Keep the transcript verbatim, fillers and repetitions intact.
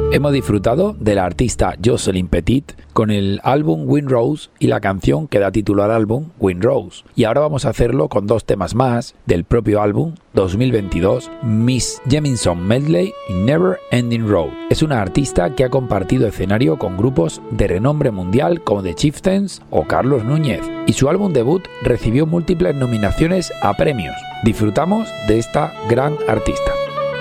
Hemos disfrutado de la artista Jocelyn Petit con el álbum Windrose y la canción que da título al álbum Windrose. Y ahora vamos a hacerlo con dos temas más del propio álbum dos mil veintidós, Miss Jemison Medley y Never Ending Road. Es una artista que ha compartido escenario con grupos de renombre mundial como The Chieftains o Carlos Núñez, y su álbum debut recibió múltiples nominaciones a premios. Disfrutamos de esta gran artista.